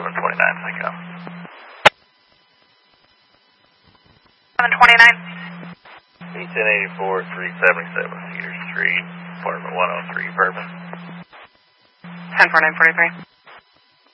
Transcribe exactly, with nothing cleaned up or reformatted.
seven twenty-nine, Synco. seven twenty-nine. B ten eighty-four, three seventy-seven, Cedar Street, apartment one oh three, Bourbon. ten four nine forty-three.